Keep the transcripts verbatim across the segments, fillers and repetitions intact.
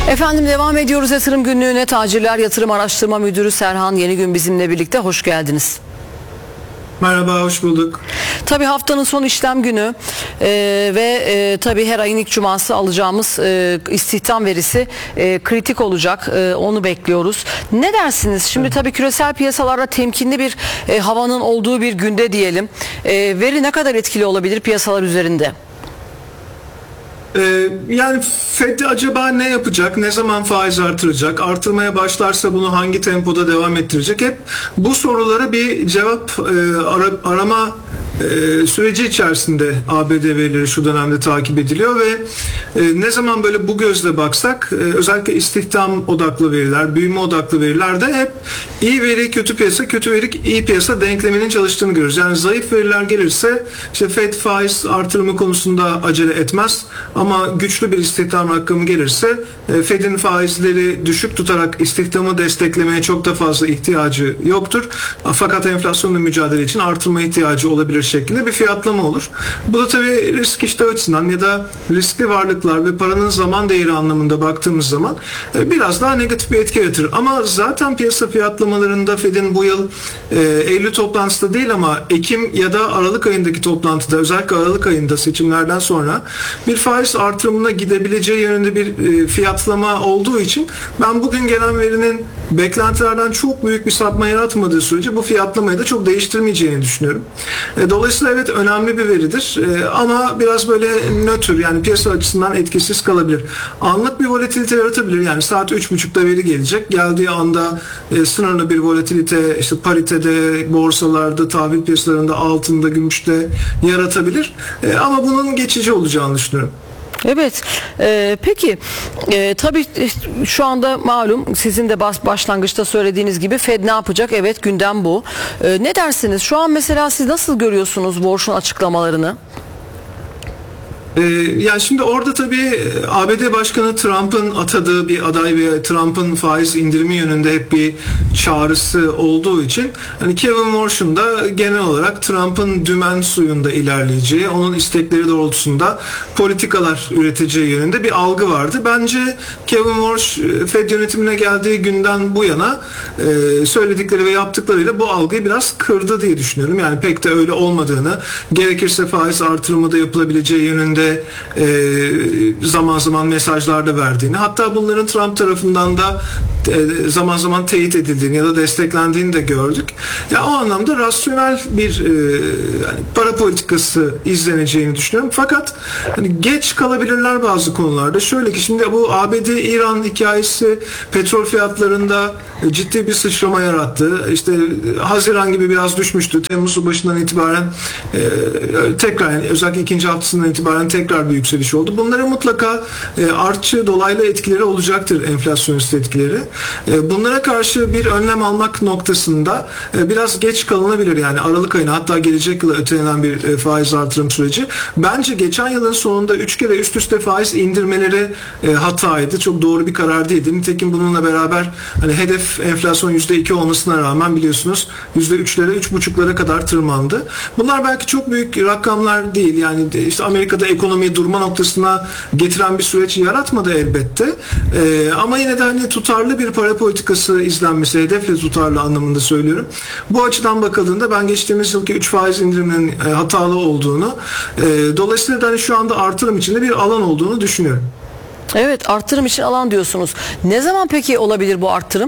Efendim devam ediyoruz yatırım günlüğüne. Tacirler Yatırım Araştırma Müdürü Serhan Yenigün bizimle birlikte. Hoş geldiniz. Merhaba, hoş bulduk. Tabii haftanın son işlem günü e, ve e, tabii her ayın ilk cuması alacağımız e, istihdam verisi e, kritik olacak. E, onu bekliyoruz. Ne dersiniz? Şimdi tabii küresel piyasalarda temkinli bir e, havanın olduğu bir günde diyelim. E, veri ne kadar etkili olabilir piyasalar üzerinde? Ee, yani Fed acaba ne yapacak, ne zaman faiz artıracak, artırmaya başlarsa bunu hangi tempoda devam ettirecek? Hep bu sorulara bir cevap e, ara, arama e, süreci içerisinde A B D verileri şu dönemde takip ediliyor ve e, ne zaman böyle bu gözle baksak e, özellikle istihdam odaklı veriler, büyüme odaklı verilerde hep iyi veri kötü piyasa, kötü veri iyi piyasa denkleminin çalıştığını görüyoruz. Yani zayıf veriler gelirse işte Fed faiz artırımı konusunda acele etmez. Ama güçlü bir istihdam rakamı gelirse Fed'in faizleri düşük tutarak istihdamı desteklemeye çok da fazla ihtiyacı yoktur. Fakat enflasyonla mücadele için artırma ihtiyacı olabilir şeklinde bir fiyatlama olur. Bu da tabii risk iştahı açısından ya da riskli varlıklar ve paranın zaman değeri anlamında baktığımız zaman biraz daha negatif bir etki yaratır. Ama zaten piyasa fiyatlamalarında Fed'in bu yıl Eylül toplantısında değil ama Ekim ya da Aralık ayındaki toplantıda, özellikle Aralık ayında seçimlerden sonra bir faiz artırımına gidebileceği yönünde bir e, fiyatlama olduğu için ben bugün gelen verinin beklentilerden çok büyük bir sapma yaratmadığı sürece bu fiyatlamayı da çok değiştirmeyeceğini düşünüyorum. E, dolayısıyla evet önemli bir veridir e, ama biraz böyle nötr, yani piyasa açısından etkisiz kalabilir. Anlık bir volatilite yaratabilir. Yani saat üç buçukta veri gelecek. Geldiği anda e, sınırlı bir volatilite işte paritede, borsalarda, tahvil piyasalarında, altında, gümüşte yaratabilir. E, ama bunun geçici olacağını düşünüyorum. Evet. Ee, peki e, tabii şu anda malum sizin de bas, başlangıçta söylediğiniz gibi Fed ne yapacak? Evet, gündem bu. Ee, ne dersiniz? Şu an mesela siz nasıl görüyorsunuz Warsh'un açıklamalarını? Ee, yani şimdi orada tabii A B D Başkanı Trump'ın atadığı bir aday ve Trump'ın faiz indirimi yönünde hep bir çağrısı olduğu için hani Kevin Warsh'un da genel olarak Trump'ın dümen suyunda ilerleyeceği, onun istekleri doğrultusunda politikalar üreteceği yönünde bir algı vardı. Bence Kevin Warsh Fed yönetimine geldiği günden bu yana e, söyledikleri ve yaptıklarıyla bu algıyı biraz kırdı diye düşünüyorum. Yani pek de öyle olmadığını, gerekirse faiz artırımı da yapılabileceği yönünde E, zaman zaman mesajlar da verdiğini, hatta bunların Trump tarafından da e, zaman zaman teyit edildiğini ya da desteklendiğini de gördük. Ya o anlamda rasyonel bir e, yani para politikası izleneceğini düşünüyorum. Fakat hani geç kalabilirler bazı konularda. Şöyle ki şimdi bu A B D-İran hikayesi petrol fiyatlarında ciddi bir sıçrama yarattı. İşte Haziran gibi biraz düşmüştü. Temmuz başından itibaren e, tekrar, yani özellikle ikinci haftasından itibaren tekrar bir yükseliş oldu. Bunların mutlaka e, artçı dolaylı etkileri olacaktır, enflasyonist etkileri. E, bunlara karşı bir önlem almak noktasında e, biraz geç kalınabilir. Yani Aralık ayına, hatta gelecek yıla ötelenen bir e, faiz artırım süreci. Bence geçen yılın sonunda üç kere üst üste faiz indirmeleri e, hataydı. Çok doğru bir karar değildi. Nitekim bununla beraber hani hedef enflasyon yüzde iki olmasına rağmen biliyorsunuz yüzde üçlere, üç buçuklara kadar tırmandı. Bunlar belki çok büyük rakamlar değil. Yani işte Amerika'da ekonomiyi durma noktasına getiren bir süreç yaratmadı elbette. Ee, ama yine de hani tutarlı bir para politikası izlenmesi, hedefle tutarlı anlamında söylüyorum. Bu açıdan bakıldığında ben geçtiğimiz yılki üç faiz indiriminin e, hatalı olduğunu, e, dolayısıyla da hani şu anda artırım içinde bir alan olduğunu düşünüyorum. Evet, artırım için alan diyorsunuz. Ne zaman peki olabilir bu artırım?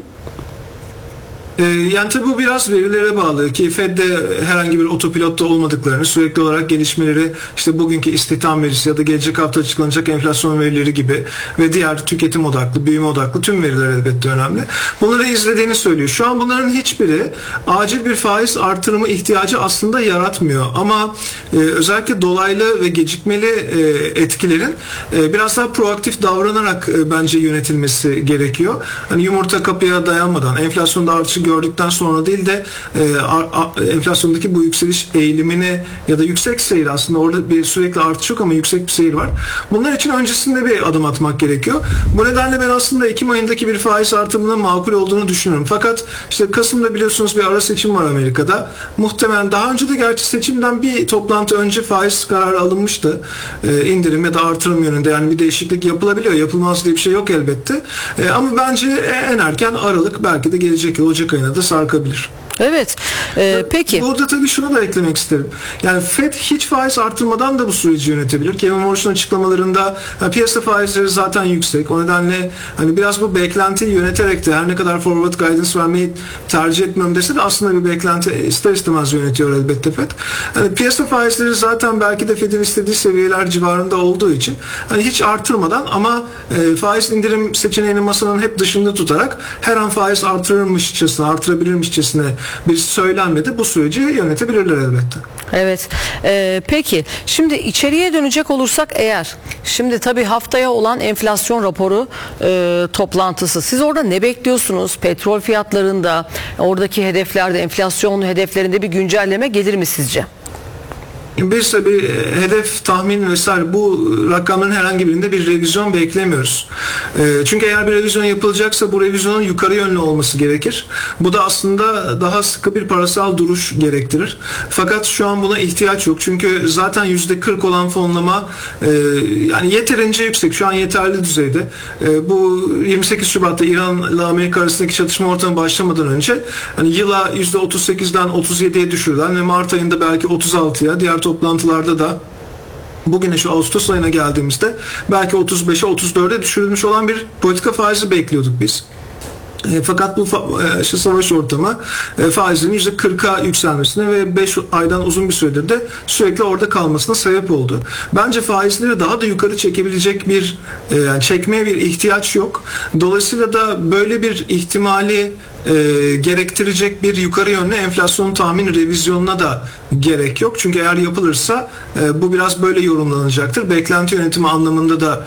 Ee, yani tabii bu biraz verilere bağlı ki Fed'de herhangi bir otopilotta olmadıklarını, sürekli olarak gelişmeleri, işte bugünkü istihdam verisi ya da gelecek hafta açıklanacak enflasyon verileri gibi ve diğer tüketim odaklı, büyüme odaklı tüm veriler elbette önemli. Bunları izlediğini söylüyor. Şu an bunların hiçbiri acil bir faiz artırımı ihtiyacı aslında yaratmıyor. Ama e, özellikle dolaylı ve gecikmeli e, etkilerin e, biraz daha proaktif davranarak e, bence yönetilmesi gerekiyor. Hani yumurta kapıya dayanmadan, enflasyonda artışı gördükten sonra değil de e, a, a, enflasyondaki bu yükseliş eğilimini ya da yüksek seyir, aslında orada bir sürekli artış yok ama yüksek bir seyir var. Bunlar için öncesinde bir adım atmak gerekiyor. Bu nedenle ben aslında Ekim ayındaki bir faiz artımının makul olduğunu düşünüyorum. Fakat işte Kasım'da biliyorsunuz bir ara seçim var Amerika'da. Muhtemelen daha önce de gerçi seçimden bir toplantı önce faiz kararı alınmıştı. Ee, indirim ya da artırım yönünde, yani bir değişiklik yapılabiliyor. Yapılmaz diye bir şey yok elbette. Ee, ama bence en erken Aralık, belki de gelecek yıl Ocak ayına da sarkabilir. Evet. Ee, peki. Burada tabii şunu da eklemek isterim. Yani Fed hiç faiz artırmadan da bu süreci yönetebilir. Kevin Warsh'un açıklamalarında ha, piyasa faizleri zaten yüksek. O nedenle hani biraz bu beklentiyi yöneterek de, her ne kadar forward guidance vermeyi tercih etmiyorum dese de, aslında bir beklenti ister istemez yönetiyor elbette Fed. Hani piyasa faizleri zaten belki de Fed'in istediği seviyeler civarında olduğu için hani hiç artırmadan ama e, faiz indirim seçeneğini masanın hep dışında tutarak her an faiz artırırmışçasına, artırabilirmişçesine bir söylenmedi. Bu süreci yönetebilirler elbette. Evet. Ee, peki. Şimdi içeriye dönecek olursak eğer, şimdi tabii haftaya olan enflasyon raporu e, toplantısı. Siz orada ne bekliyorsunuz? Petrol fiyatlarında, oradaki hedeflerde, enflasyon hedeflerinde bir güncelleme gelir mi sizce? Biz bir hedef tahmin vesaire, bu rakamların herhangi birinde bir revizyon beklemiyoruz. Çünkü eğer bir revizyon yapılacaksa bu revizyonun yukarı yönlü olması gerekir. Bu da aslında daha sıkı bir parasal duruş gerektirir. Fakat şu an buna ihtiyaç yok. Çünkü zaten yüzde kırk olan fonlama yani yeterince yüksek. Şu an yeterli düzeyde. Bu yirmi sekiz Şubat'ta İran'la Amerika arasındaki çatışma ortamı başlamadan önce hani yıla yüzde otuz sekizden otuz yediye düşürülen ve Mart ayında belki otuz altıya, diğer toplantılarda da bugüne, şu Ağustos ayına geldiğimizde belki otuz beşe otuz dörde düşürülmüş olan bir politika faizi bekliyorduk biz. E, fakat bu fa- e, şu savaş ortamı e, faizlerin yüzde kırka yükselmesine ve beş aydan uzun bir süredir de sürekli orada kalmasına sebep oldu. Bence faizleri daha da yukarı çekebilecek bir e, yani çekmeye bir ihtiyaç yok. Dolayısıyla da böyle bir ihtimali e, gerektirecek bir yukarı yönlü enflasyon tahmin revizyonuna da gerek yok. Çünkü eğer yapılırsa e, bu biraz böyle yorumlanacaktır. Beklenti yönetimi anlamında da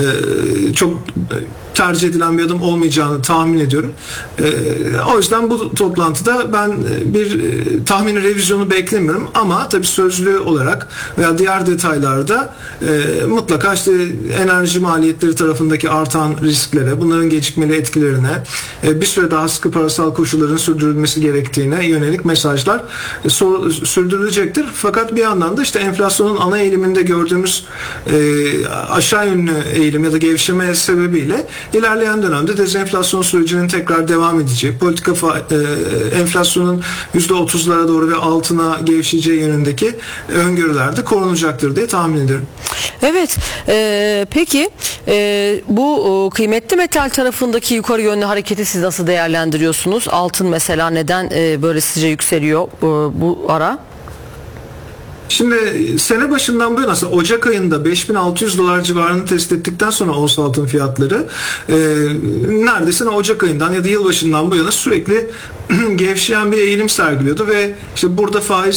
e, çok tercih edilen bir adım olmayacağını tahmin ediyorum. E, o yüzden bu toplantıda ben bir e, tahmin revizyonu beklemiyorum ama tabii sözlü olarak veya diğer detaylarda e, mutlaka işte enerji maliyetleri tarafındaki artan risklere, bunların gecikmeli etkilerine, e, bir süre daha sıkı parasal koşulların sürdürülmesi gerektiğine yönelik mesajlar e, so- sürdürülecektir. Fakat bir yandan da işte enflasyonun ana eğiliminde gördüğümüz e, aşağı yönlü eğilim ya da gevşeme sebebiyle ilerleyen dönemde dezenflasyon sürecinin tekrar devam edeceği, politika fa- e, enflasyonun yüzde otuzlara doğru ve altına gevşeyeceği yönündeki öngörüler de korunacaktır diye tahmin ediyorum. Evet. E, peki e, bu e, kıymetli metal tarafındaki yukarı yönlü hareketi siz nasıl değerlendiriyorsunuz? Altın mesela neden e, böyle sizce yükseliyor e, bu ara? Şimdi sene başından bu yana, aslında Ocak ayında beş bin altı yüz dolar civarını test ettikten sonra ons altın fiyatları e, neredeyse Ocak ayından ya da yılbaşından bu yana sürekli gevşeyen bir eğilim sergiliyordu ve işte burada faiz